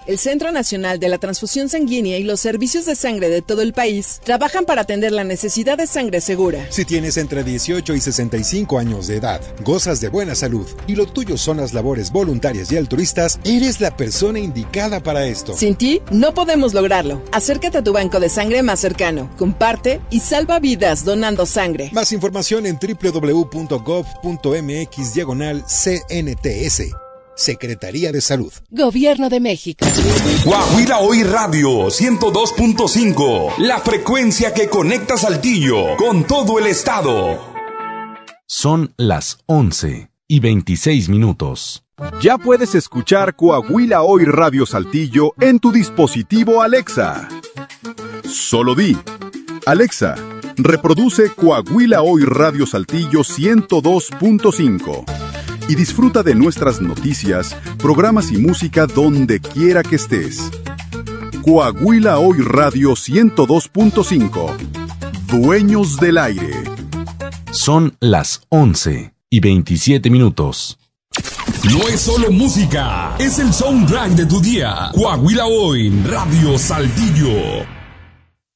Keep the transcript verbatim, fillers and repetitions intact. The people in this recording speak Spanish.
El Centro Nacional de la Transfusión Sanguínea y los servicios de sangre de todo el país trabajan para atender la necesidad de sangre segura. Si tienes entre dieciocho y sesenta y cinco años de edad, gozas de buena salud y lo tuyo son las labores voluntarias y altruistas, eres la persona indicada para esto. Sin ti, no podemos lograrlo. Acércate a tu banco de sangre más cercano, comparte y salva vidas donando sangre. Más información en doble u doble u doble u punto gov punto mx diagonal C N T S. Secretaría de Salud. Gobierno de México. Coahuila Hoy Radio ciento dos punto cinco. La frecuencia que conecta Saltillo con todo el estado. Son las once y veintiséis minutos. Ya puedes escuchar Coahuila Hoy Radio Saltillo en tu dispositivo Alexa. Solo di: Alexa, reproduce Coahuila Hoy Radio Saltillo ciento dos punto cinco. Y disfruta de nuestras noticias, programas y música donde quiera que estés. Coahuila Hoy Radio ciento dos punto cinco. Dueños del aire. Son las once y veintisiete minutos. No es solo música, es el soundtrack de tu día. Coahuila Hoy Radio Saltillo.